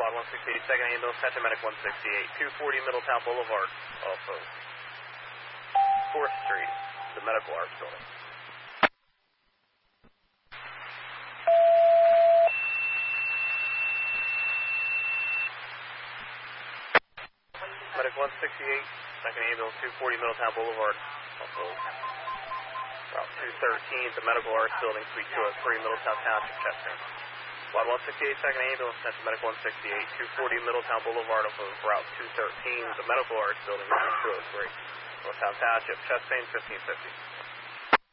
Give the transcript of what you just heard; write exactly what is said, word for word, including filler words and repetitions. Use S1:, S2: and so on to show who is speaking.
S1: Quad one sixty-eight, second ambulance, Central Medic one sixty-eight, two forty Middletown Boulevard, off of fourth Street, the Medical Arts Building. Medic one sixty-eight, second ambulance, two forty Middletown Boulevard, off of Route two thirteen, the Medical Arts Building, Suite two oh three, Middletown Township, Chester. Quad one sixty-eight, second ambulance, Central Medic one sixty-eight, two forty Middletown Boulevard off of Route two thirteen, the Medical Arts Building, Suite two oh three, Middletown Township, chest pain fifteen fifty.